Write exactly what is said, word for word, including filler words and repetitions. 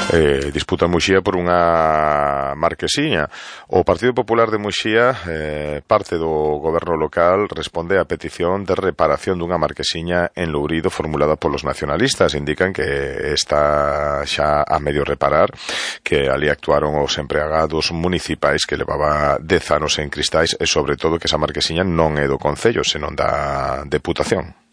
Eh, disputa Muxía por unha marquesiña. O Partido Popular de Muxía, eh, parte do goberno local, responde á petición de reparación dunha marquesiña en Lourido formulada polos nacionalistas. Indican que está xa a medio reparar, que ali actuaron os empregados municipais que levaba dez anos en cristais e sobre todo que esa marquesiña non é do concello, senón da Deputación.